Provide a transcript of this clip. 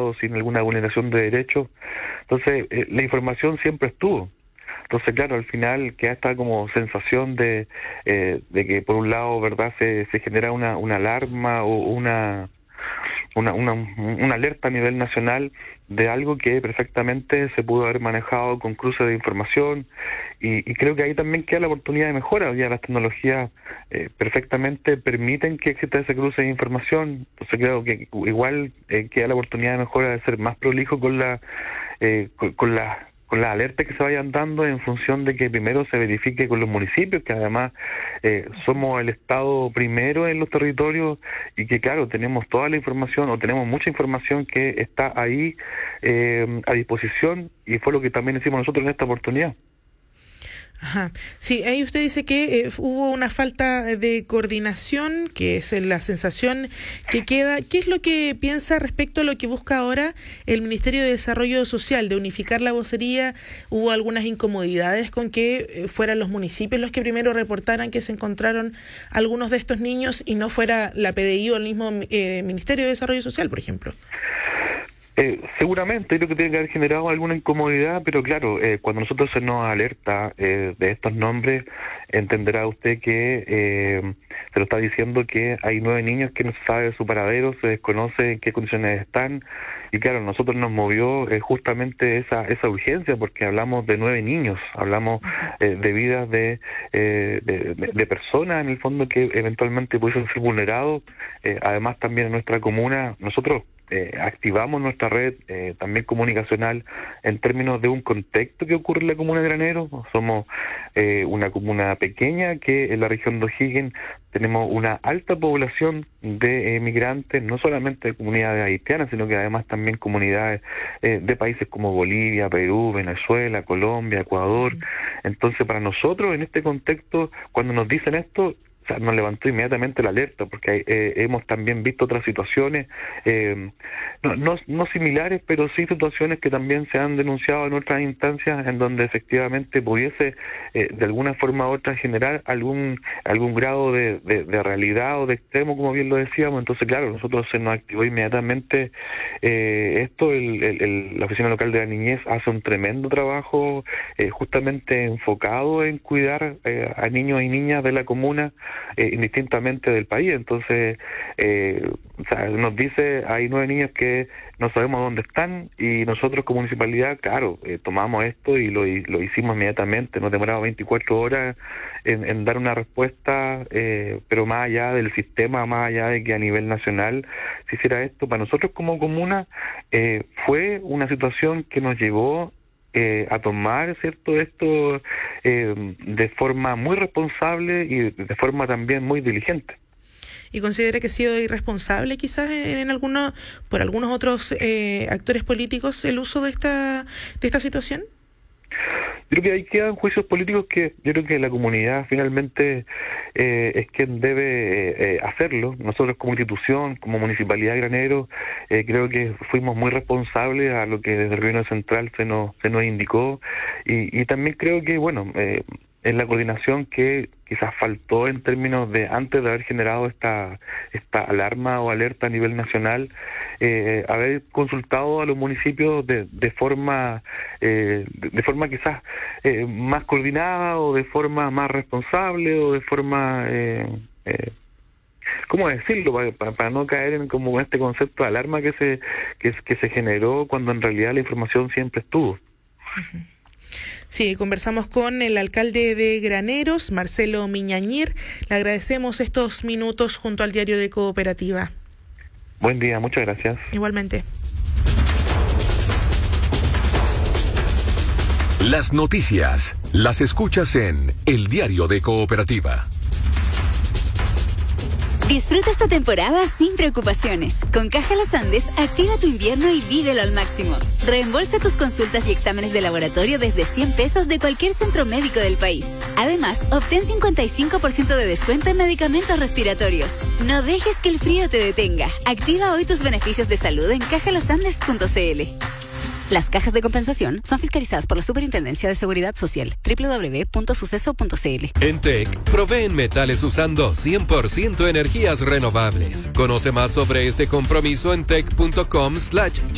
desamparo, sin alguna vulneración de derechos. Entonces, la información siempre estuvo. Entonces, claro, al final queda esta como sensación de que por un lado, ¿verdad?, se genera una alarma o una alerta a nivel nacional de algo que perfectamente se pudo haber manejado con cruces de información, y creo que ahí también queda la oportunidad de mejora. Hoy día las tecnologías perfectamente permiten que exista ese cruce de información. Entonces creo que igual queda la oportunidad de mejora, de ser más prolijo con las alertas que se vayan dando, en función de que primero se verifique con los municipios, que además somos el Estado primero en los territorios, y que claro, tenemos toda la información, o tenemos mucha información que está ahí a disposición, y fue lo que también hicimos nosotros en esta oportunidad. Ajá. Sí, ahí usted dice que hubo una falta de coordinación, que es la sensación que queda. ¿Qué es lo que piensa respecto a lo que busca ahora el Ministerio de Desarrollo Social, de unificar la vocería? ¿Hubo algunas incomodidades con que fueran los municipios los que primero reportaran que se encontraron algunos de estos niños y no fuera la PDI o el mismo Ministerio de Desarrollo Social, por ejemplo? Seguramente creo que tiene que haber generado alguna incomodidad, pero claro, cuando nosotros se nos alerta de estos nombres, entenderá usted que se lo está diciendo que hay 9 niños que no se sabe su paradero, se desconoce en qué condiciones están, y claro, nosotros nos movió justamente esa urgencia, porque hablamos de 9 niños, hablamos de vidas de personas en el fondo que eventualmente pueden ser vulnerados. Además también en nuestra comuna nosotros activamos nuestra red también comunicacional en términos de un contexto que ocurre en la comuna de Graneros. Somos una comuna pequeña que en la región de O'Higgins tenemos una alta población de migrantes, no solamente de comunidades haitianas, sino que además también comunidades de países como Bolivia, Perú, Venezuela, Colombia, Ecuador. Entonces, para nosotros en este contexto, cuando nos dicen esto, nos levantó inmediatamente la alerta, porque hemos también visto otras situaciones, no similares, pero sí situaciones que también se han denunciado en otras instancias, en donde efectivamente pudiese de alguna forma u otra generar algún grado de realidad o de extremo, como bien lo decíamos. Entonces, claro, nosotros se nos activó inmediatamente esto. La Oficina Local de la Niñez hace un tremendo trabajo justamente enfocado en cuidar a niños y niñas de la comuna, indistintamente del país. Entonces nos dice, hay 9 niños que no sabemos dónde están, y nosotros como municipalidad, claro, tomamos esto y lo hicimos inmediatamente. Nos demoraba 24 horas en dar una respuesta, pero más allá del sistema, más allá de que a nivel nacional se hiciera esto, para nosotros como comuna fue una situación que nos llevó a tomar, ¿cierto?, esto de forma muy responsable y de forma también muy diligente. ¿Y considera que ha sido irresponsable quizás por algunos otros actores políticos el uso de esta situación? Yo creo que ahí quedan juicios políticos que yo creo que la comunidad finalmente es quien debe hacerlo. Nosotros como institución, como Municipalidad de Graneros, creo que fuimos muy responsables a lo que desde el gobierno central se nos indicó, y también creo que, bueno, en la coordinación que quizás faltó en términos de, antes de haber generado esta alarma o alerta a nivel nacional, haber consultado a los municipios de forma quizás más coordinada, o de forma más responsable, o de forma ¿cómo decirlo? Para no caer en como este concepto de alarma que se generó, cuando en realidad la información siempre estuvo. Uh-huh. Sí, conversamos con el alcalde de Graneros, Marcelo Miñañir. Le agradecemos estos minutos junto al Diario de Cooperativa. Buen día, muchas gracias. Igualmente. Las noticias las escuchas en el Diario de Cooperativa. Disfruta esta temporada sin preocupaciones. Con Caja Los Andes, activa tu invierno y vívelo al máximo. Reembolsa tus consultas y exámenes de laboratorio desde 100 pesos de cualquier centro médico del país. Además, obtén 55% de descuento en medicamentos respiratorios. No dejes que el frío te detenga. Activa hoy tus beneficios de salud en cajalosandes.cl. Las cajas de compensación son fiscalizadas por la Superintendencia de Seguridad Social. www.suceso.cl. En TEC, proveen metales usando 100% energías renovables. Conoce más sobre este compromiso en tec.com/.